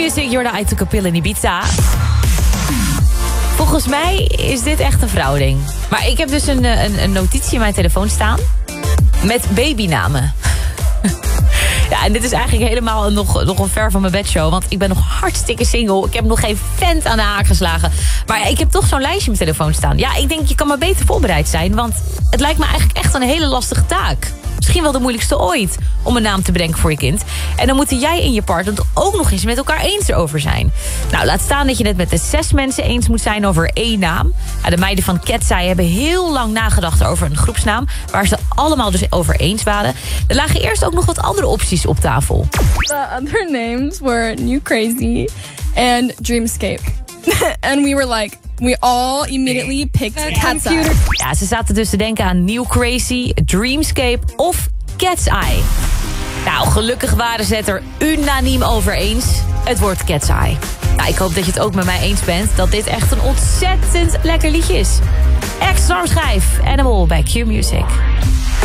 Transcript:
Music, Jorda, I Took a Pill in Ibiza. Volgens mij is dit echt een vrouwding. Maar ik heb dus een notitie in mijn telefoon staan met babynamen. Ja, en dit is eigenlijk helemaal nog een ver van mijn bedshow. Want ik ben nog hartstikke single. Ik heb nog geen vent aan de haak geslagen. Maar ik heb toch zo'n lijstje in mijn telefoon staan. Ja, ik denk, je kan maar beter voorbereid zijn. Want het lijkt me eigenlijk echt een hele lastige taak. Misschien wel de moeilijkste ooit om een naam te bedenken voor je kind. En dan moeten jij en je partner het ook nog eens met elkaar eens erover zijn. Nou, laat staan dat je het met de 6 mensen eens moet zijn over 1 naam. Ja, de meiden van Cat's Eye hebben heel lang nagedacht over een groepsnaam, waar ze allemaal dus over eens waren. Er lagen eerst ook nog wat andere opties op tafel. The other names were New Crazy and Dreamscape. And we were like, we all immediately picked Cat's Eye. Ja, ze zaten dus te denken aan New Crazy, Dreamscape of Cat's Eye. Nou, gelukkig waren ze het er unaniem over eens. Het wordt Cat's Eye. Nou, ik hoop dat je het ook met mij eens bent dat dit echt een ontzettend lekker liedje is. Ex-Stormschijf, Animal bij Q Music.